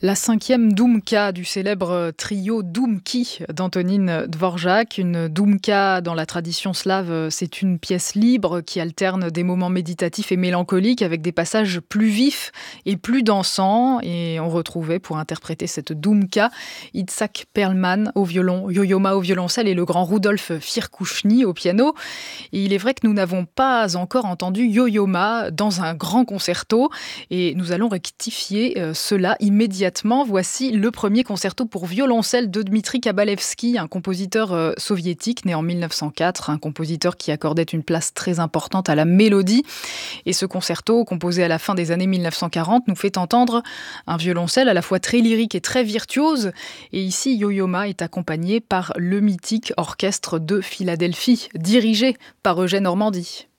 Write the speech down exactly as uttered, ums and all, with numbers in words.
La cinquième Doumka du célèbre trio Doumki d'Antonín Dvořák. Une Doumka dans la tradition slave, c'est une pièce libre qui alterne des moments méditatifs et mélancoliques avec des passages plus vifs et plus dansants. Et on retrouvait pour interpréter cette Doumka Itzhak Perlman au violon, Yo-Yo Ma au violoncelle et le grand Rudolf Firkushny au piano. Et il est vrai que nous n'avons pas encore entendu Yo-Yo Ma dans un grand concerto et nous allons rectifier euh, cela immédiatement. Voici le premier concerto pour violoncelle de Dmitri Kabalevski, un compositeur euh, soviétique né en mille neuf cent quatre, un compositeur qui accordait une place très importante à la mélodie. Et ce concerto, composé à la fin des années mille neuf cent quarante, nous fait entendre un violoncelle à la fois très lyrique et très virtuose. Et ici, Yo-Yo Ma est accompagné par le mythique orchestre de Philadelphie, dirigé par Eugène Ormandy.